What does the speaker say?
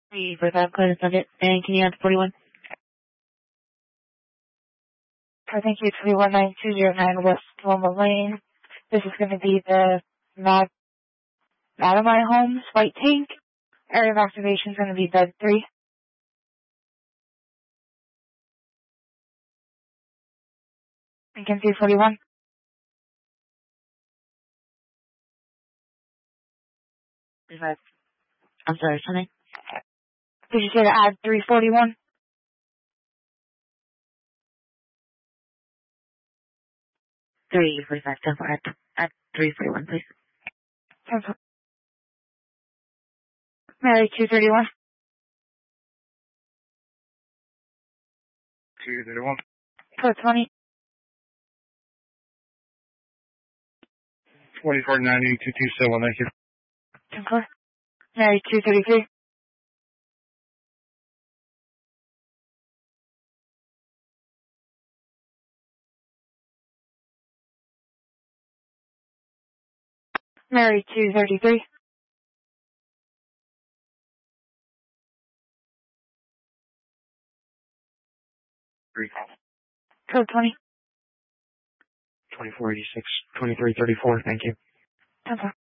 For that code subject, and can you add 41? Thank you, 319-209 West Loma Lane. This is going to be the Matamai Homes White Tank. Area of activation is going to be bed 3. And can see 41. I'm sorry, something? Did you say to add 341? $3.45, 10-4 at $3.41, please. 10-4. Mary, 231. 231. Code 20. 2490-227, thank you. 10-4. Mary, 233. Mary, 233. 3. Code 20. 2486, 2334, thank you. 10-4.